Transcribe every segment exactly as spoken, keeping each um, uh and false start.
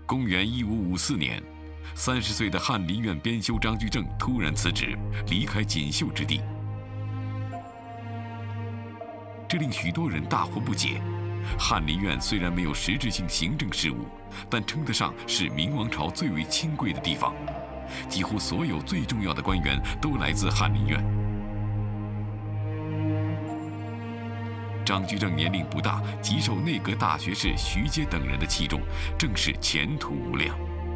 公元一五五四年，三十岁的翰林院编修张居正突然辞职，离开锦绣之地，这令许多人大惑不解。翰林院虽然没有实质性行政事务，但称得上是明王朝最为清贵的地方，几乎所有最重要的官员都来自翰林院。张居正年龄不大，极受内阁大学士徐阶等人的器重，正是前途无量。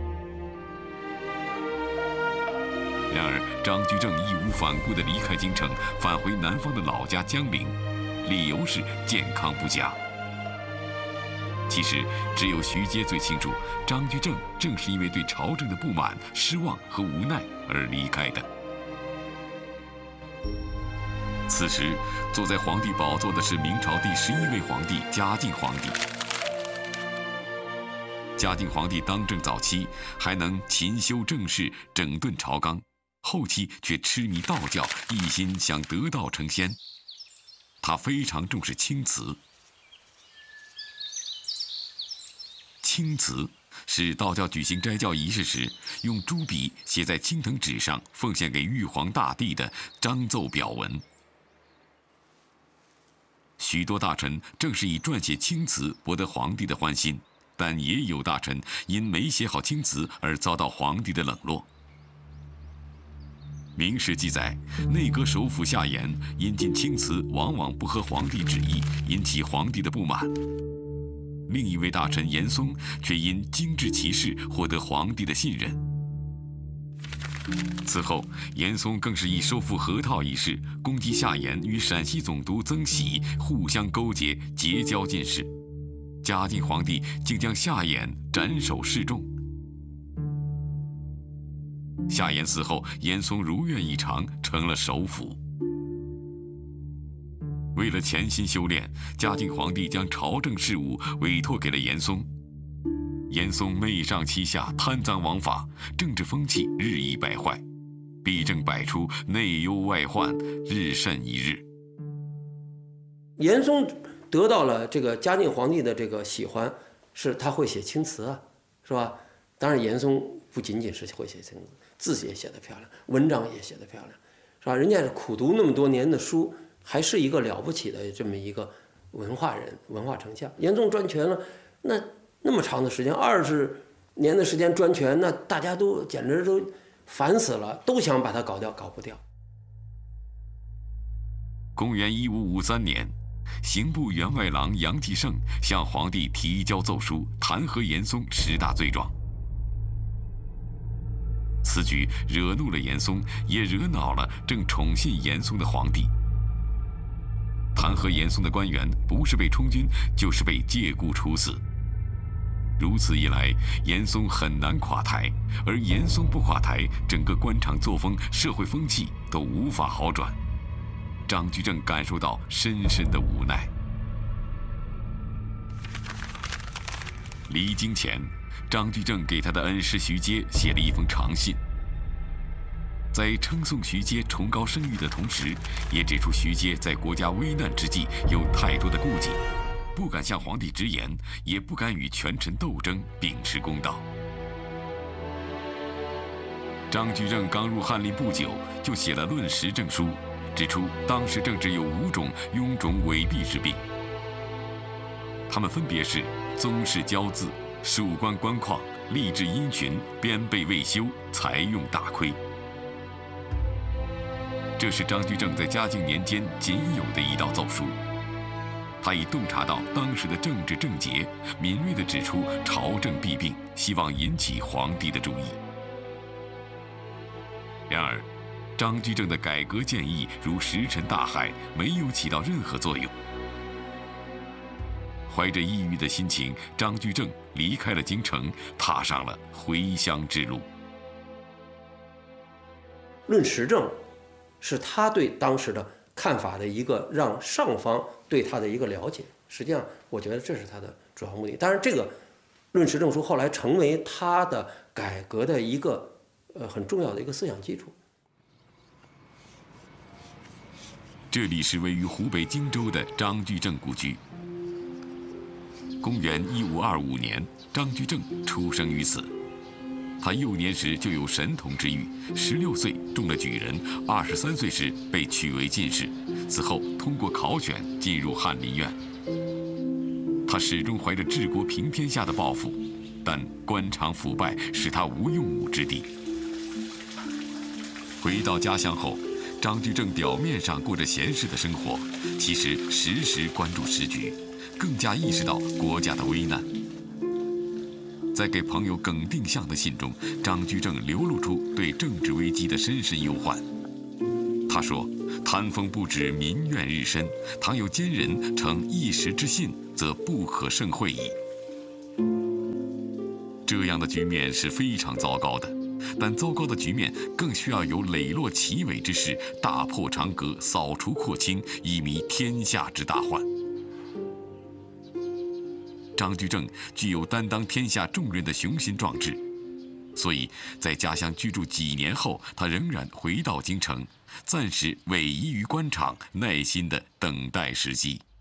然而，张居正义无反顾地离开京城，返回南方的老家江陵，理由是健康不佳。其实，只有徐阶最清楚，张居正正是因为对朝政的不满、失望和无奈而离开的。此时，坐在皇帝宝座的是明朝第十一位皇帝嘉靖皇帝。嘉靖皇帝当政早期还能勤修政事、整顿朝纲，后期却痴迷道教，一心想得道成仙。他非常重视青瓷。青瓷是道教举行斋教仪式时，用朱笔写在青藤纸上，奉献给玉皇大帝的章奏表文。许多大臣正是以撰写青词博得皇帝的欢心，但也有大臣因没写好青词而遭到皇帝的冷落。明史记载，内阁首辅夏言引进青词往往不合皇帝旨意，引起皇帝的不满。另一位大臣严嵩却因精致其事获得皇帝的信任。此后，严嵩更是以收复河套一事攻击夏言与陕西总督曾喜互相勾结，结交进士。嘉靖皇帝竟将夏言斩首示众。夏言死后，严嵩如愿以偿，成了首辅。为了潜心修炼，嘉靖皇帝将朝政事务委托给了严嵩。严嵩媚上欺下，贪赃枉法，政治风气日益败坏，弊政百出，内忧外患，日甚一日。 严嵩得到了这个嘉靖皇帝的这个喜欢，是他会写青词啊，是吧？当然，严嵩不仅仅是会写青词，字也写得漂亮，文章也写得漂亮，是吧？人家是苦读那么多年的书，还是一个了不起的这么一个文化人、文化丞相。严嵩专权了，那。那么长的时间，二十年的时间专权，那大家都简直都烦死了，都想把他搞掉，搞不掉。 公元一五五三年，刑部员外郎杨继盛向皇帝提交奏书，弹劾严嵩十大罪状。此举惹怒了严嵩，也惹恼了正宠信严嵩的皇帝。弹劾严嵩的官员，不是被充军，就是被借故处死。如此一来，严嵩很难垮台，而严嵩不垮台，整个官场作风、社会风气都无法好转。张居正感受到深深的无奈。离京前，张居正给他的恩师徐阶写了一封长信，在称颂徐阶崇高声誉的同时，也指出徐阶在国家危难之际有太多的顾忌，不敢向皇帝直言，也不敢与权臣斗争，秉持公道。张居正刚入翰林不久，就写了《论时政书》，指出当时政治有五种臃肿伪弊之病，他们分别是宗室骄恣、属官官旷、吏治阴群、编备未修、财用大亏。这是张居正在嘉靖年间仅有的一道奏书。他已洞察到当时的政治症结，敏锐地指出朝政弊病，希望引起皇帝的注意。然而，张居正的改革建议如石沉大海，没有起到任何作用。怀着抑郁的心情，张居正离开了京城，踏上了回乡之路。 论时政是他对当时的看法的一个让上方对他的一个了解，实际上我觉得这是他的主要目的。当然，这个《论时政书》后来成为他的改革的一个呃很重要的一个思想基础。 这里是位于湖北荆州的张居正故居。 公元一五二五年，张居正出生于此。他幼年时就有神童之誉，十六岁中了举人，二十三岁时被取为进士，此后通过考选进入翰林院。他始终怀着治国平天下的抱负，但官场腐败使他无用武之地。回到家乡后，张居正表面上过着闲适的生活，其实时时关注时局，更加意识到国家的危难。在给朋友耿定向的信中，张居正流露出对政治危机的深深忧患。他说：“贪风不止，民怨日深。倘有奸人逞一时之信，则不可胜会矣。”这样的局面是非常糟糕的，但糟糕的局面更需要有磊落奇伟之士，大破长阁，扫除廓清，以弭天下之大患。张居正具有担当天下重任的雄心壮志，所以在家乡居住几年后，他仍然回到京城，暂时委移于官场，耐心地等待时机。